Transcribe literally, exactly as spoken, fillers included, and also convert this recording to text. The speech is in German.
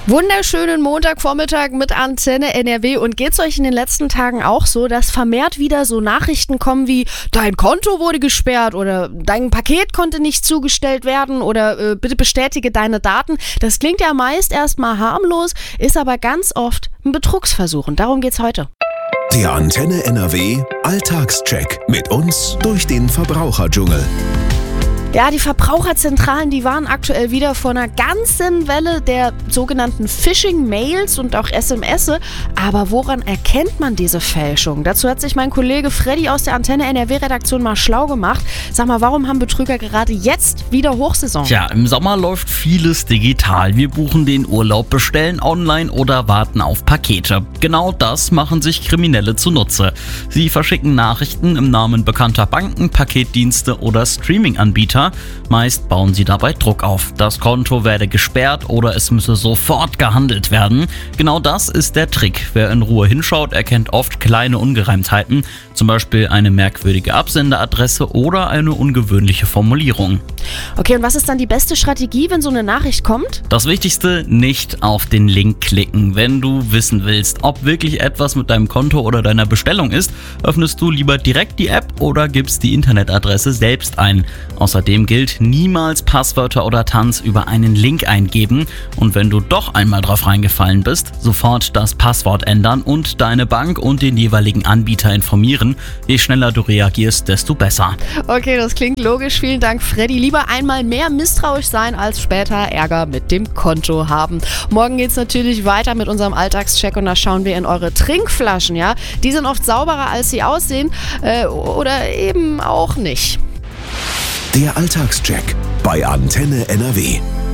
Wunderschönen Montagvormittag mit Antenne N R W. Und geht's euch in den letzten Tagen auch so, dass vermehrt wieder so Nachrichten kommen wie dein Konto wurde gesperrt oder dein Paket konnte nicht zugestellt werden oder äh, bitte bestätige deine Daten. Das klingt ja meist erstmal harmlos, ist aber ganz oft ein Betrugsversuch und darum geht's heute. Der Antenne N R W Alltagscheck mit uns durch den Verbraucherdschungel. Ja, die Verbraucherzentralen, die waren aktuell wieder vor einer ganzen Welle der sogenannten Phishing-Mails und auch S M S. Aber woran erkennt man diese Fälschung? Dazu hat sich mein Kollege Freddy aus der Antenne N R W-Redaktion mal schlau gemacht. Sag mal, warum haben Betrüger gerade jetzt wieder Hochsaison? Tja, im Sommer läuft vieles digital. Wir buchen den Urlaub, bestellen online oder warten auf Pakete. Genau das machen sich Kriminelle zunutze. Sie verschicken Nachrichten im Namen bekannter Banken, Paketdienste oder Streaming-Anbieter. Meist bauen sie dabei Druck auf. Das Konto werde gesperrt oder es müsse sofort gehandelt werden. Genau das ist der Trick. Wer in Ruhe hinschaut, erkennt oft kleine Ungereimtheiten, zum Beispiel eine merkwürdige Absenderadresse oder eine ungewöhnliche Formulierung. Okay, und was ist dann die beste Strategie, wenn so eine Nachricht kommt? Das Wichtigste, nicht auf den Link klicken. Wenn du wissen willst, ob wirklich etwas mit deinem Konto oder deiner Bestellung ist, öffnest du lieber direkt die App oder gibst die Internetadresse selbst ein. Außerdem gilt, niemals Passwörter oder Tanz über einen Link eingeben. Und wenn du doch einmal drauf reingefallen bist, sofort das Passwort ändern und deine Bank und den jeweiligen Anbieter informieren. Je schneller du reagierst, desto besser. Okay, das klingt logisch. Vielen Dank, Freddy. Lieber einmal mehr misstrauisch sein, als später Ärger mit dem Konto haben. Morgen geht's natürlich weiter mit unserem Alltagscheck und da schauen wir in eure Trinkflaschen, ja? Die sind oft sauberer, als sie aussehen äh, oder eben auch nicht. Der Alltagscheck bei Antenne N R W.